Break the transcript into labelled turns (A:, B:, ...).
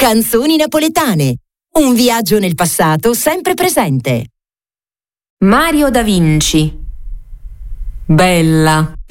A: Canzoni napoletane. Un viaggio nel passato sempre presente.
B: Mario da Vinci. Bella.